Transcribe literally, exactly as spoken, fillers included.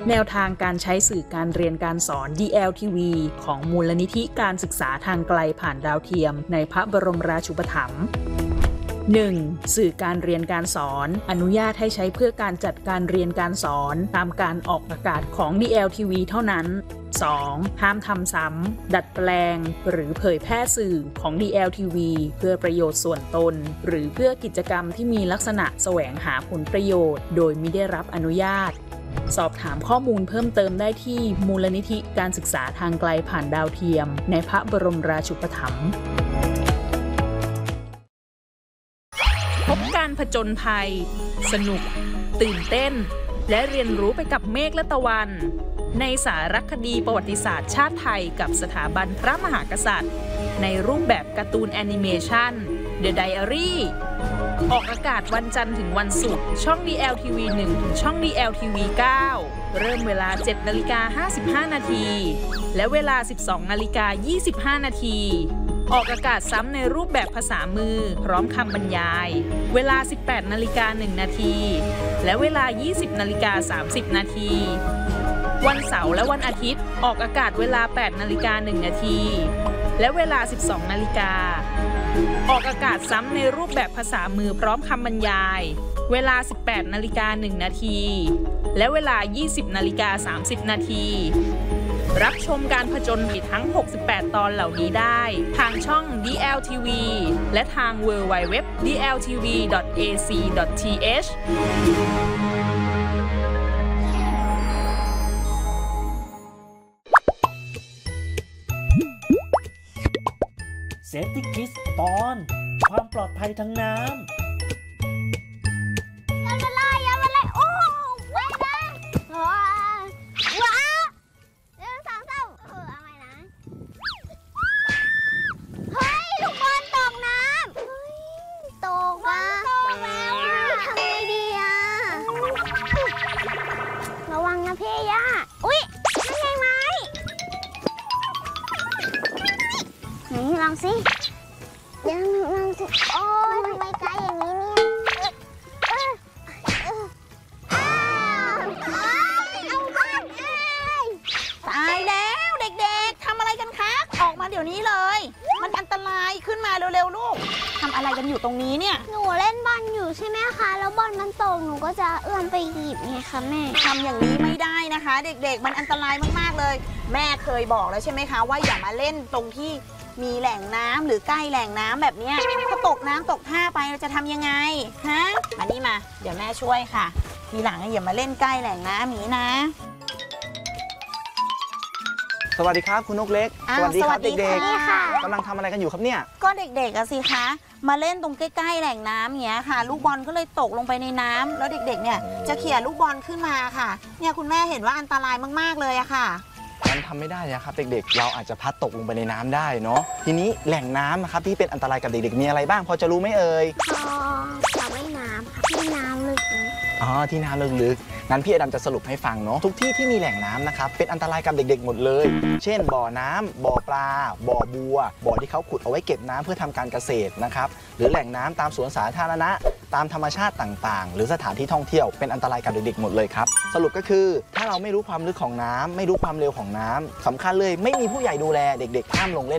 แนวทางการใช้สื่อการเรียนการสอน ดี แอล ที วี ของมูลนิธิการศึกษาทางไกลผ่านดาวเทียมในพระบรมราชูปถัมภ์ หนึ่ง. สื่อการเรียนการสอนอนุญาตให้ใช้เพื่อการจัดการเรียนการสอนตามการออกอากาศของ ดี แอล ที วี เท่านั้น สอง. ห้ามทำซ้ำดัดแปลงหรือเผยแพร่สื่อของ ดี แอล ที วี เพื่อประโยชน์ส่วนตนหรือเพื่อกิจกรรมที่มีลักษณะแสวงหาผลประโยชน์โดยมิได้รับอนุญาตสอบถามข้อมูลเพิ่มเติมได้ที่มูลนิธิการศึกษาทางไกลผ่านดาวเทียมในพระบรมราชูปถัมภ์พบการผจญภัยสนุกตื่นเต้นและเรียนรู้ไปกับเมฆและตะวันในสารคดีประวัติศาสตร์ชาติไทยกับสถาบันพระมหากษัตริย์ในรูปแบบการ์ตูนแอนิเมชัน The Diary ออกอากาศวันจันทร์ถึงวันศุกร์ช่อง ดี แอล ที วี หนึ่ง ถึงช่อง ดี แอล ที วี เก้า เริ่มเวลา เจ็ดนาฬิกาห้าสิบห้านาทีและเวลา สิบสองนาฬิกายี่สิบห้านาทีออกอากาศซ้ำในรูปแบบภาษามือพร้อมคำบรรยายเวลา สิบแปดนาฬิกาหนึ่งนาทีและเวลา ยี่สิบนาฬิกาสามสิบนาทีวันเสาร์และวันอาทิตย์ออกอากาศเวลา แปดนาฬิกาหนึ่งนาทีและเวลา สิบสองนาฬิกาออกอากาศซ้ำในรูปแบบภาษามือพร้อมคำบรรยายเวลา สิบแปดนาฬิกาหนึ่งนาทีและเวลา ยี่สิบนาฬิกาสามสิบนาทีรับชมการผจญภัยทั้ง หกสิบแปด ตอนเหล่านี้ได้ทางช่อง ดี แอล ที วี และทาง ดับเบิลยู ดับเบิลยู ดับเบิลยู ดอท ดี แอล ที วี ดอท เอ ซี ดอท ที เอชเซฟตี้คิสตอนความปลอดภัยทางน้ำอย่ามาไล่อย่ามาไล่โอ้ไม่นะว้าว้าเรื่องสองสามเออเอาใหม่นะเฮ้ยลูกบอลตกน้ำเฮ้ยตกอ่ะตกแล้วอ่ะทำไงดีอ่ะระวังนะพี่ย่าอุ๊ยนั่นไงไม้ไหนลองสิยังลองสิโอ้ยทำไมไกลอย่างนี้เนี่ยตายแล้วเด็กๆทำอะไรกันคะออกมาเดี๋ยวนี้เลยมันอันตรายขึ้นมาเร็วๆลูกทำอะไรกันอยู่ตรงนี้เนี่ยหนูเล่นบอลอยู่ใช่ไหมคะแล้วบอลมันตกหนูก็จะเอื้อมไปหยิบไงคะแม่ทำอย่างนี้ไม่ได้นะคะ เด็กๆมันอันตรายมากๆเลยแม่เคยบอกแล้วใช่ไหมคะว่าอย่ามาเล่นตรงที่มีแหล่งน้ำหรือใกล้แหล่งน้ำแบบนี้ถ้าตกน้ำตกท่าไปเราจะทำยังไงฮะมานี่มาเดี๋ยวแม่ช่วยค่ะทีหลังอย่ามาเล่นใกล้แหล่งน้ำนี้นะสวัสดีครับคุณนกเล็กสวัสดีครับเด็กๆกำลังทำอะไรกันอยู่ครับเนี่ยก็เด็กๆอะสิคะมาเล่นตรงใกล้ๆแหล่งน้ำอย่างเงี้ยค่ะลูกบอลก็เลยตกลงไปในน้ำแล้วเด็กๆเนี่ยจะเขี่ยลูกบอลขึ้นมาค่ะเนี่ยคุณแม่เห็นว่าอันตรายมากๆเลยอะค่ะมันทำไม่ได้นะครับเด็กๆเราอาจจะพัดตกลงไปในน้ำได้เนาะทีนี้แหล่งน้ำนะครับที่เป็นอันตรายกับเด็กๆมีอะไรบ้างพอจะรู้ไหมเอ่ยคลองสระว่ายน้ำค่ะที่น้ำลึกอ๋อที่น้ำลึกๆงั้นพี่อดัมจะสรุปให้ฟังเนาะทุกที่ที่มีแหล่งน้ำนะครับเป็นอันตรายกับเด็กๆหมดเลยเช่นบ่อน้ำบ่อปลาบ่อบัวบ่อที่เขาขุดเอาไว้เก็บน้ำเพื่อทำการเกษตรนะครับหรือแหล่งน้ำตามสวนสาธารณะตามธรรมชาติต่างๆหรือสถานที่ท่องเที่ยวเป็นอันตรายกับเด็กๆหมดเลยครับสรุปก็คือถ้าเราไม่รู้ความลึกของน้ำไม่รู้ความเร็วของน้ำสำคัญเลยไม่มีผู้ใหญ่ดูแลเด็กๆห้ามลงเล่น